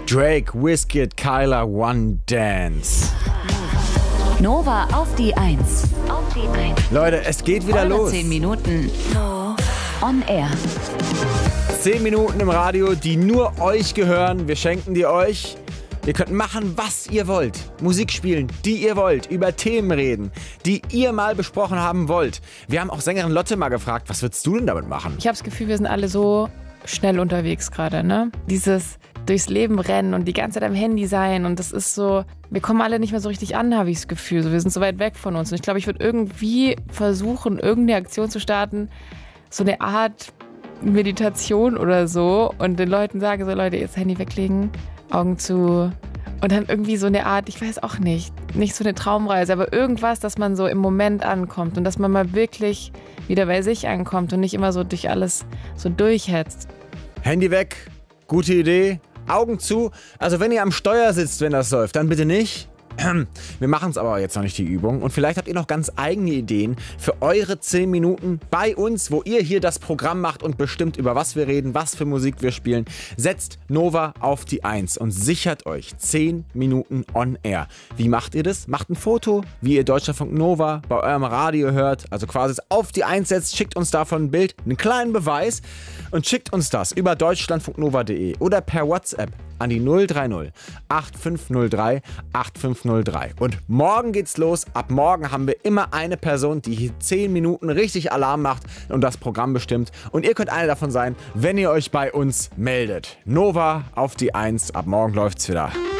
Drake, Wizkid, Kyla, One Dance. Nova auf die 1. Leute, es geht wieder los. 10 Minuten on air. 10 Minuten im Radio, die nur euch gehören. Wir schenken die euch. Ihr könnt machen, was ihr wollt. Musik spielen, die ihr wollt. Über Themen reden, die ihr mal besprochen haben wollt. Wir haben auch Sängerin Lotte mal gefragt, was würdest du denn damit machen? Ich habe das Gefühl, wir sind alle so schnell unterwegs gerade, ne? Dieses durchs Leben rennen und die ganze Zeit am Handy sein und das ist so, wir kommen alle nicht mehr so richtig an, habe ich das Gefühl. So, wir sind so weit weg von uns und ich glaube, ich würde irgendwie versuchen, irgendeine Aktion zu starten, so eine Art Meditation oder so und den Leuten sage so, Leute, jetzt Handy weglegen, Augen zu und dann irgendwie so eine Art, ich weiß auch nicht so eine Traumreise, aber irgendwas, dass man so im Moment ankommt und dass man mal wirklich wieder bei sich ankommt und nicht immer so durch alles so durchhetzt. Handy weg, gute Idee. Augen zu. Also wenn ihr am Steuer sitzt, wenn das läuft, dann bitte nicht. Wir machen es aber jetzt noch nicht, die Übung. Und vielleicht habt ihr noch ganz eigene Ideen für eure 10 Minuten bei uns, wo ihr hier das Programm macht und bestimmt, über was wir reden, was für Musik wir spielen. Setzt Nova auf die 1 und sichert euch 10 Minuten on air. Wie macht ihr das? Macht ein Foto, wie ihr Deutschlandfunk Nova bei eurem Radio hört. Also quasi auf die 1 setzt, schickt uns davon ein Bild, einen kleinen Beweis und schickt uns das über deutschlandfunknova.de oder per WhatsApp an die 030 8503 8503. Und morgen geht's los. Ab morgen haben wir immer eine Person, die hier 10 Minuten richtig Alarm macht und das Programm bestimmt. Und ihr könnt eine davon sein, wenn ihr euch bei uns meldet. Nova auf die 1. Ab morgen läuft's wieder.